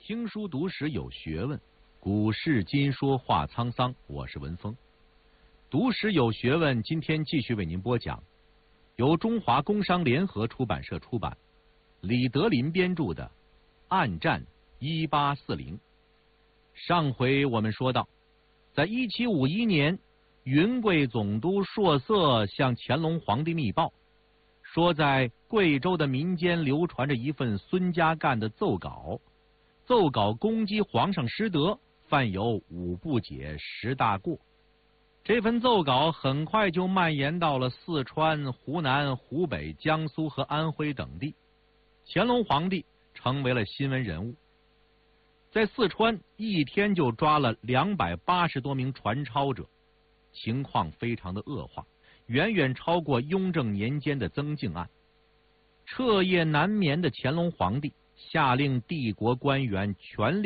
听书读史有学问，古事今说话沧桑。我是文峰。读史有学问，今天继续为您播讲，由中华工商联合出版社出版，李德林编著的《暗战1840》。上回我们说到，在1751年，云贵总督硕瑟向乾隆皇帝密报，说在贵州的民间流传着一份孙家淦的奏稿，奏稿攻击皇上失德，犯有5不解10大过。这份奏稿很快就蔓延到了四川、湖南、湖北、江苏和安徽等地，乾隆皇帝成为了新闻人物。在四川，一天就抓了280多名传抄者，情况非常的恶化，远远超过雍正年间的增敬案。彻夜难眠的乾隆皇帝下令帝国官员全力